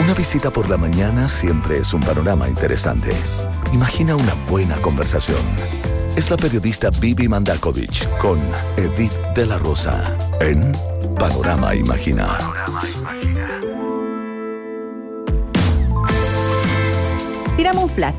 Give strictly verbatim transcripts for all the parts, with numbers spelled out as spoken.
Una visita por la mañana siempre es un panorama interesante. Imagina una buena conversación. Es la periodista Vivi Mandakovich con Edith de la Rosa en Panorama Imagina. Panorama Imagina. Tiramos un flash.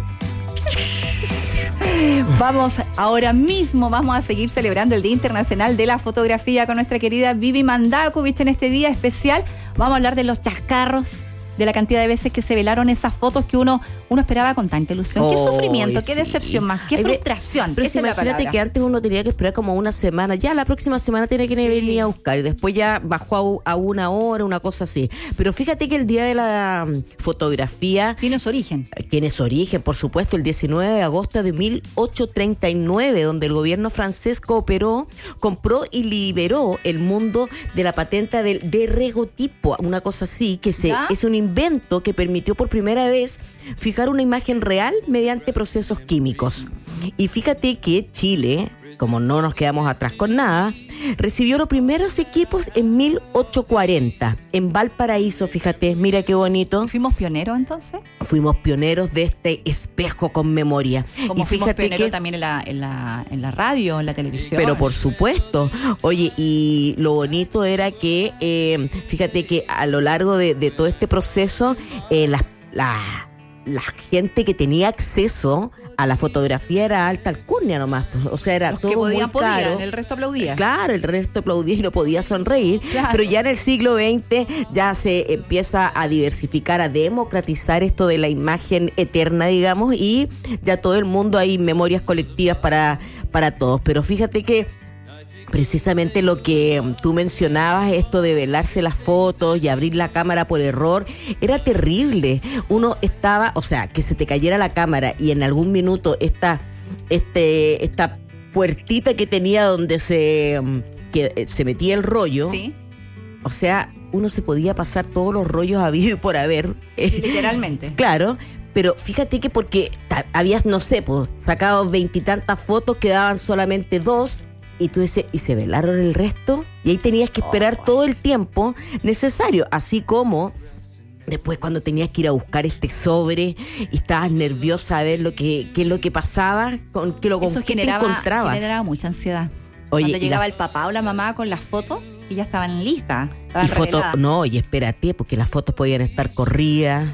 Vamos, ahora mismo vamos a seguir celebrando el Día Internacional de la Fotografía con nuestra querida Vivi Mandakovich en este día especial. Vamos a hablar de los chascarros, de la cantidad de veces que se velaron esas fotos que uno, uno esperaba con tanta ilusión. Qué Oh, sufrimiento, sí. qué decepción más, qué Ay, frustración. Pero Esa si es la imagínate palabra. que antes uno tenía que esperar como una semana, ya la próxima semana tiene que Sí. venir a buscar y después ya bajó a, a una hora, una cosa así. Pero fíjate que el Día de la mm, Fotografía Tiene su origen. tiene su origen, por supuesto, el diecinueve de agosto de mil ochocientos treinta y nueve, donde el gobierno francés cooperó, compró y liberó el mundo de la patente del daguerreotipo, una cosa así, que se, ¿Ya? es un invento que permitió por primera vez fijar una imagen real mediante procesos químicos. Y fíjate que Chile, como no nos quedamos atrás con nada, recibió los primeros equipos en mil ochocientos cuarenta, en Valparaíso, fíjate, mira qué bonito. ¿Fuimos pioneros entonces? Fuimos pioneros de este espejo con memoria. Como y fuimos fíjate pioneros que, también en la, en, la, en la radio, en la televisión. pero por supuesto, oye, y lo bonito era que, eh, fíjate que a lo largo de, de todo este proceso, eh, la, la, la gente que tenía acceso a la fotografía era alta alcurnia nomás, pues, o sea, era Los todo que podían, muy caro. podían, el resto aplaudía. Claro, el resto aplaudía y no podía sonreír, Claro. pero ya en el siglo veinte ya se empieza a diversificar, a democratizar esto de la imagen eterna, digamos, y ya todo el mundo hay memorias colectivas para, para todos. Pero fíjate que precisamente lo que tú mencionabas, esto de velarse las fotos y abrir la cámara por error, era terrible. Uno estaba, o sea, que se te cayera la cámara y en algún minuto esta, este, esta puertita que tenía donde se, que se metía el rollo, Sí, o sea, uno se podía pasar todos los rollos habido y por haber. literalmente. Claro. Pero fíjate que porque ta- habías, no sé, pues, sacado veintitantas fotos, quedaban solamente dos. Y tú dices, ¿y se velaron el resto? Y ahí tenías que esperar Oh. todo el tiempo necesario, así como después cuando tenías que ir a buscar este sobre y estabas nerviosa a ver lo que, qué es lo que pasaba, con qué lo con Eso qué te generaba, encontrabas. generaba mucha ansiedad. Oye, Cuando y llegaba la- el papá o la mamá con las fotos y ya estaban listas, estaban y foto, reveladas. no, y espérate, porque las fotos podían estar corridas,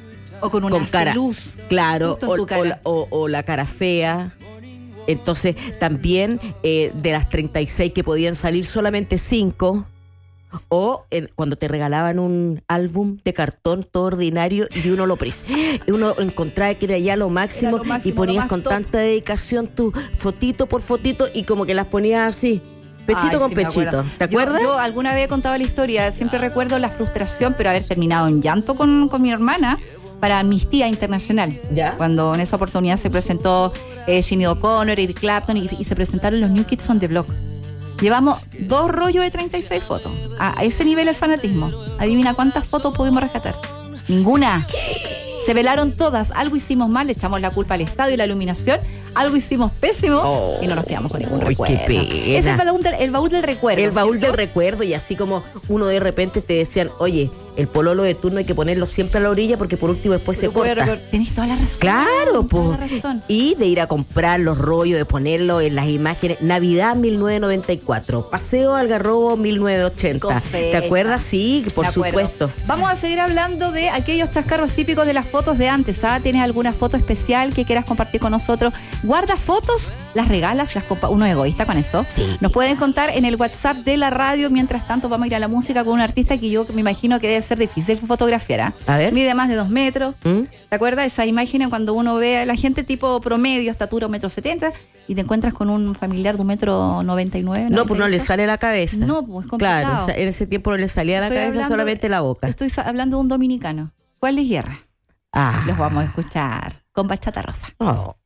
O con una con cara, luz. claro, justo en o, tu cara. o la- o- o la cara fea. Entonces, también eh, de las treinta y seis que podían salir, solamente cinco. O en- cuando te regalaban un álbum de cartón todo ordinario y uno lo pres uno encontraba que era ya lo máximo, Era lo máximo, y ponías lo más con top. tanta dedicación tu fotito por fotito y como que las ponías así, pechito Ay, con sí, me pechito. acuerdo. ¿Te Yo- acuerdas? Yo, alguna vez he contado la historia, siempre recuerdo la frustración, pero haber terminado en llanto con, con mi hermana para Amnistía Internacional. ¿Ya? Cuando en esa oportunidad se presentó eh, Sinead O'Connor, Eric Clapton y, y se presentaron los New Kids on the Block. Llevamos dos rollos de treinta y seis fotos. A, a ese nivel el fanatismo. Adivina cuántas fotos pudimos rescatar. Ninguna. Se velaron todas. Algo hicimos mal, le echamos la culpa al estadio y la iluminación. Algo hicimos pésimo Oh, y no nos quedamos con ningún ay, qué recuerdo. pena. Ese es el baúl del, el baúl del recuerdo. El baúl ¿cierto? del recuerdo, y así como uno de repente te decían, oye, el pololo de turno hay que ponerlo siempre a la orilla porque por último después se Puede corta. recordar- Tenés toda la razón. Claro, toda pues. la razón. Y de ir a comprar los rollos, de ponerlo en las imágenes. Navidad mil novecientos noventa y cuatro, Paseo Algarrobo mil novecientos ochenta. Con ¿Te fecha. acuerdas? Sí, por De acuerdo. supuesto. Vamos a seguir hablando de aquellos chascarros típicos de las fotos de antes. ¿Ah? ¿Tienes alguna foto especial que quieras compartir con nosotros? Guarda fotos, las regalas, las compa- uno es egoísta con eso. Sí. Nos pueden contar en el WhatsApp de la radio. Mientras tanto, vamos a ir a la música con un artista que yo me imagino que debe ser difícil fotografiar. A ver. Mide más de dos metros. ¿Mm? ¿Te acuerdas esa imagen cuando uno ve a la gente tipo promedio, estatura un metro setenta, y te encuentras con un familiar de un metro noventa y nueve? No, pues no le noventa y ocho? sale la cabeza. No, pues es complicado. Claro, o sea, en ese tiempo no le salía la Estoy cabeza, hablando- solamente la boca. Estoy sa- hablando de un dominicano. ¿Cuál es Guerra? Ah. Los vamos a escuchar con Bachata Rosa. Oh.